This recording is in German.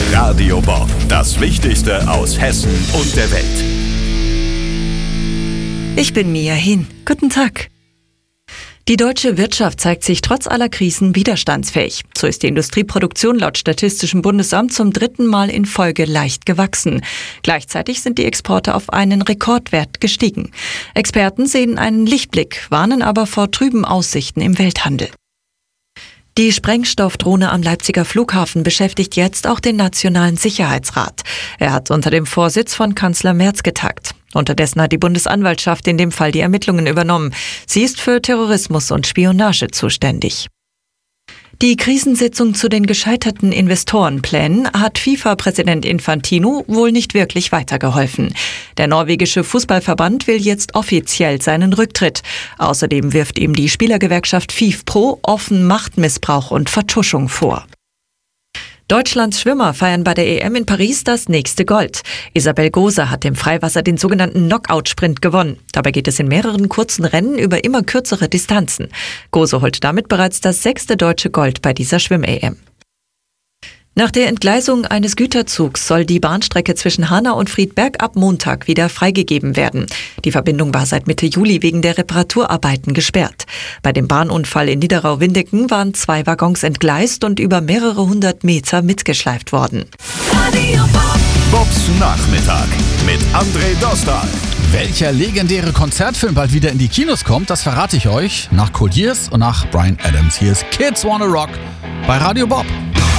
Radio Bob, das Wichtigste aus Hessen und der Welt. Ich bin Mia Hin. Guten Tag. Die deutsche Wirtschaft zeigt sich trotz aller Krisen widerstandsfähig. So ist die Industrieproduktion laut Statistischem Bundesamt zum 3. Mal in Folge leicht gewachsen. Gleichzeitig sind die Exporte auf einen Rekordwert gestiegen. Experten sehen einen Lichtblick, warnen aber vor trüben Aussichten im Welthandel. Die Sprengstoffdrohne am Leipziger Flughafen beschäftigt jetzt auch den Nationalen Sicherheitsrat. Er hat unter dem Vorsitz von Kanzler Merz getagt. Unterdessen hat die Bundesanwaltschaft in dem Fall die Ermittlungen übernommen. Sie ist für Terrorismus und Spionage zuständig. Die Krisensitzung zu den gescheiterten Investorenplänen hat FIFA-Präsident Infantino wohl nicht wirklich weitergeholfen. Der norwegische Fußballverband will jetzt offiziell seinen Rücktritt. Außerdem wirft ihm die Spielergewerkschaft FIFPro offen Machtmissbrauch und Vertuschung vor. Deutschlands Schwimmer feiern bei der EM in Paris das nächste Gold. Isabel Gose hat im Freiwasser den sogenannten Knockout-Sprint gewonnen. Dabei geht es in mehreren kurzen Rennen über immer kürzere Distanzen. Gose holt damit bereits das 6. deutsche Gold bei dieser Schwimm-EM. Nach der Entgleisung eines Güterzugs soll die Bahnstrecke zwischen Hanau und Friedberg ab Montag wieder freigegeben werden. Die Verbindung war seit Mitte Juli wegen der Reparaturarbeiten gesperrt. Bei dem Bahnunfall in Niederau-Windiken waren 2 Waggons entgleist und über mehrere 100 Meter mitgeschleift worden. Bobs Nachmittag mit André Dostal. Welcher legendäre Konzertfilm bald wieder in die Kinos kommt, das verrate ich euch nach Cold Years und nach Bryan Adams. Hier ist Kids Wanna Rock bei Radio Bob.